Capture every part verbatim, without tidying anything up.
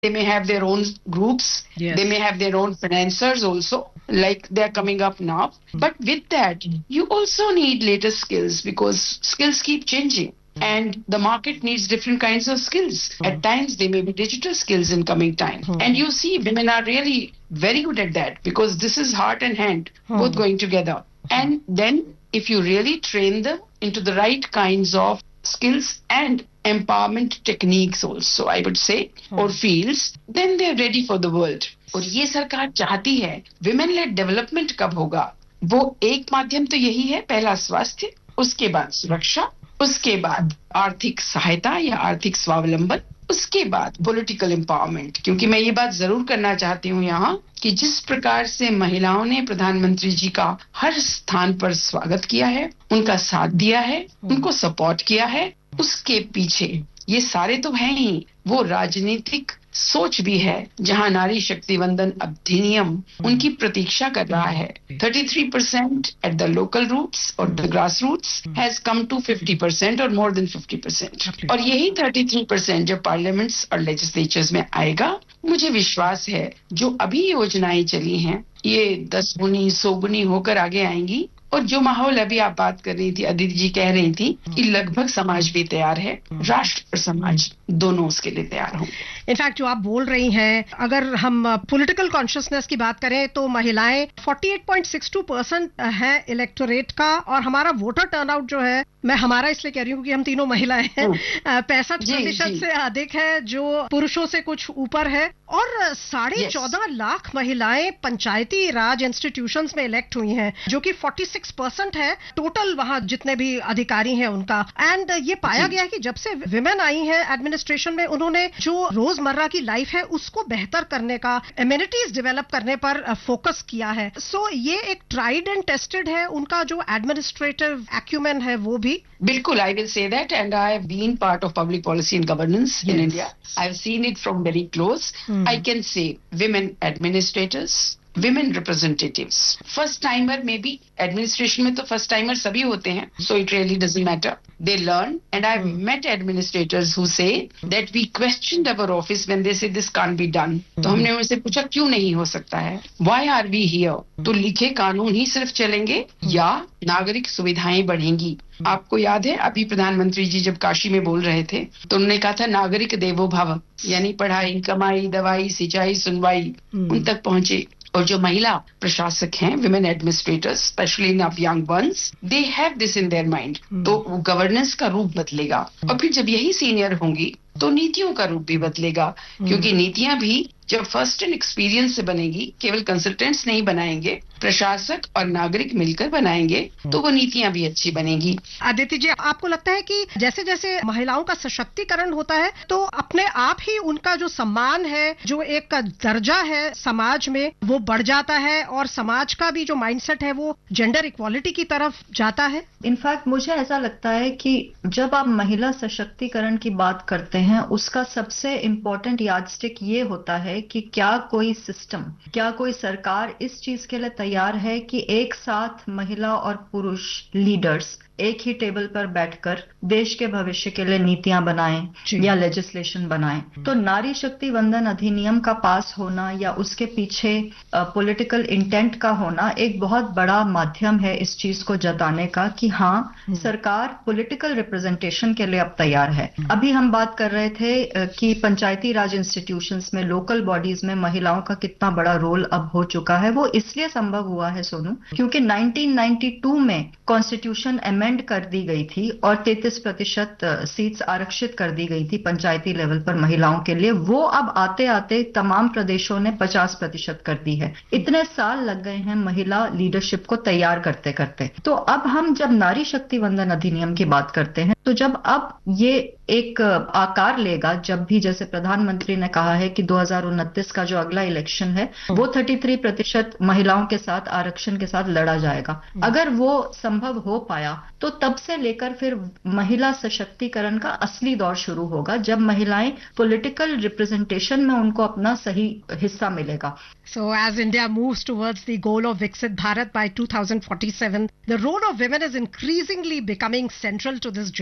They may have their own groups. Yes. They may have their own financiers also, like they're coming up now. Mm. But with that, you also need latest skills because skills keep changing. And the market needs different kinds of skills. Mm. At times, they may be digital skills in coming time. Mm. And you see, women are really very good at that because this is heart and hand, mm. both going together. And then, if you really train them into the right kinds of skills and empowerment techniques also, I would say, hmm. or fields, then they are ready for the world. और ये सरकार चाहती है, women led development कब होगा? वो एक माध्यम तो यही है, पहला स्वास्थ्य, उसके बाद सुरक्षा, उसके बाद आर्थिक सहायता या आर्थिक स्वावलंबन, उसके बाद पॉलिटिकल एम्पावरमेंट. क्योंकि मैं ये बात जरूर करना चाहती हूँ यहाँ कि जिस प्रकार से महिलाओं ने प्रधानमंत्री जी का हर स्थान पर स्वागत किया है, उनका साथ दिया है, उनको सपोर्ट किया है, उसके पीछे ये सारे तो हैं ही, वो राजनीतिक सोच भी है जहां नारी शक्ति वंदन अधिनियम उनकी प्रतीक्षा कर रहा है. thirty-three percent at the local roots or the grassroots has come to fifty percent or more than fifty percent. और यही thirty-three percent जब पार्लियामेंट्स और लेजिस्लेचर्स में आएगा, मुझे विश्वास है जो अभी योजनाएं चली हैं ये दस गुनी सौ गुनी होकर आगे आएंगी. और जो माहौल अभी आप बात कर रही थी, अदिति जी कह रही थी कि लगभग समाज भी तैयार है, राष्ट्र और समाज दोनों उसके लिए तैयार होंगे. इनफैक्ट जो आप बोल रही हैं, अगर हम पॉलिटिकल कॉन्शियसनेस की बात करें तो महिलाएं forty-eight point six two percent है इलेक्टोरेट का, और हमारा वोटर टर्नआउट जो है, मैं हमारा इसलिए कह रही हूँ कि हम तीनों महिलाएं हैं, पैंसठ प्रतिशत से अधिक है जो पुरुषों से कुछ ऊपर है. और साढ़े चौदह लाख महिलाएं पंचायती राज इंस्टीट्यूशंस में इलेक्ट हुई हैं, जो कि forty-six परसेंट है टोटल वहां जितने भी अधिकारी हैं उनका. एंड ये पाया गया है कि जब से विमेन आई हैं एडमिनिस्ट्रेशन में, उन्होंने जो रोजमर्रा की लाइफ है उसको बेहतर करने का, एमिनिटीज डेवलप करने पर फोकस किया है. सो so, ये एक ट्राइड एंड टेस्टेड है उनका जो एडमिनिस्ट्रेटिव एक्यूमेन है वो भी. बिल्कुल, I will say that, and I have been part of public policy and governance in India. I have seen it from very close. I can say women administrators, women representatives, first timer maybe administration में तो first timer सभी होते हैं, so it really doesn't matter. They learn, and I've met administrators who say that we questioned our office when they say this can't be done. तो हमने उनसे पूछा क्यों नहीं हो सकता है, why are we here? तो लिखे कानून ही सिर्फ चलेंगे या नागरिक सुविधाएं बढ़ेंगी. आपको याद है अभी प्रधानमंत्री जी जब काशी में बोल रहे थे तो उन्होंने कहा था नागरिक देवो भव, यानी पढ़ाई, कमाई, दवाई, सिंचाई, सुनवाई उन तक पहुंचे. और जो महिला प्रशासक हैं, women administrators, specially in of young ones, they have this in their mind. तो गवर्नेंस का रूप बदलेगा. और फिर जब यही सीनियर होंगी तो नीतियों का रूप भी बदलेगा, क्योंकि नीतियां भी जब फर्स्ट एंड एक्सपीरियंस से बनेगी, केवल कंसल्टेंट्स नहीं बनाएंगे, प्रशासक और नागरिक मिलकर बनाएंगे, तो वो नीतियां भी अच्छी बनेगी. अदिति जी, आपको लगता है कि जैसे जैसे महिलाओं का सशक्तिकरण होता है तो अपने आप ही उनका जो सम्मान है, जो एक दर्जा है समाज में, वो बढ़ जाता है और समाज का भी जो माइंडसेट है वो जेंडर इक्वालिटी की तरफ जाता है? इनफैक्ट मुझे ऐसा लगता है कि जब आप महिला सशक्तिकरण की बात करते हैं, उसका सबसे इम्पोर्टेंट यार्डस्टिक ये होता है कि क्या कोई सिस्टम, क्या कोई सरकार इस चीज के लिए तैयार है कि एक साथ महिला और पुरुष लीडर्स एक ही टेबल पर बैठकर देश के भविष्य के लिए नीतियां बनाएं या लेजिस्लेशन बनाएं. तो नारी शक्ति वंदन अधिनियम का पास होना या उसके पीछे पॉलिटिकल इंटेंट का होना एक बहुत बड़ा माध्यम है इस चीज को जताने का कि हाँ, सरकार पॉलिटिकल रिप्रेजेंटेशन के लिए अब तैयार है. अभी हम बात कर रहे थे कि पंचायती राज इंस्टीट्यूशंस में, लोकल बॉडीज में महिलाओं का कितना बड़ा रोल अब हो चुका है. वो इसलिए संभव हुआ है सोनू, क्योंकि nineteen ninety-two में कॉन्स्टिट्यूशन अमेंड कर दी गई थी और तैंतीस प्रतिशत सीट्स आरक्षित कर दी गई थी पंचायती लेवल पर महिलाओं के लिए. वो अब आते आते तमाम प्रदेशों ने पचास प्रतिशत कर दी है. इतने साल लग गए हैं महिला लीडरशिप को तैयार करते करते. तो अब हम जब नारी शक्ति वंदन अधिनियम की बात करते हैं, तो जब अब ये एक आकार लेगा, जब भी जैसे प्रधानमंत्री ने कहा है कि दो हज़ार उनतीस का जो अगला इलेक्शन है वो तैंतीस प्रतिशत महिलाओं के साथ आरक्षण के साथ लड़ा जाएगा. अगर वो संभव हो पाया तो तब से लेकर फिर महिला सशक्तिकरण का असली दौर शुरू होगा, जब महिलाएं पॉलिटिकल रिप्रेजेंटेशन में उनको अपना सही हिस्सा मिलेगा. So as India moves towards the goal of Viksit Bharat by two thousand forty-seven, the role of women is increasingly becoming central to this journey.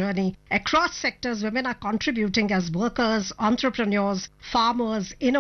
journey. Across sectors, women are contributing as workers, entrepreneurs, farmers, innovators.